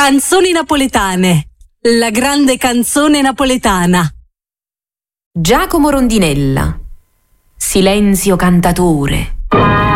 Canzoni napoletane. La grande canzone napoletana. Giacomo Rondinella. Silenzio cantatore.